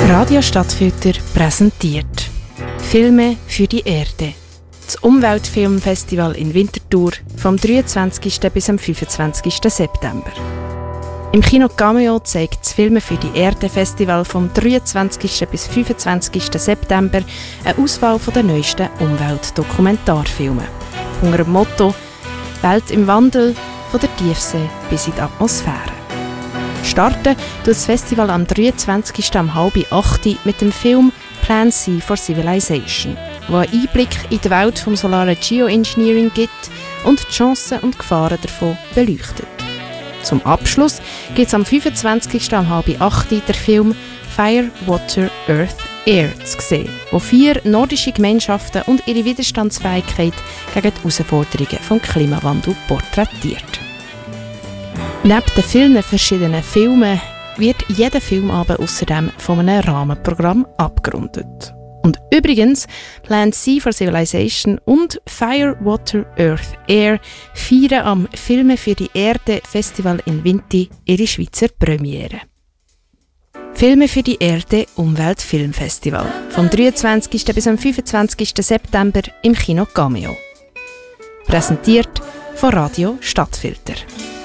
Radio Stadtfilter präsentiert Filme für die Erde. Das Umweltfilmfestival in Winterthur vom 23. bis am 25. September. Im Kino Cameo zeigt das Filme für die Erde Festival vom 23. bis 25. September eine Auswahl der neuesten Umweltdokumentarfilme. Unter dem Motto «Welt im Wandel, von der Tiefsee bis in die Atmosphäre». Starten tut das Festival am 23. um 7:30 mit dem Film «Plan C for Civilization», der einen Einblick in die Welt des solaren Geoengineering gibt und die Chancen und Gefahren davon beleuchtet. Zum Abschluss gibt es am 25. um 7:30 den Film «Fire, Water, Earth, Air» zu sehen, wo 4 nordische Gemeinschaften und ihre Widerstandsfähigkeit gegen die Herausforderungen des Klimawandels porträtiert. Neben den vielen verschiedenen Filmen wird jeder Filmabend außerdem von einem Rahmenprogramm abgerundet. Und übrigens, Plan C for Civilization und Fire, Water, Earth, Air feiern am Filme für die Erde Festival in Vinti ihre Schweizer Premiere. Filme für die Erde Umweltfilmfestival vom 23. bis am 25. September im Kino Cameo. Präsentiert von Radio Stadtfilter.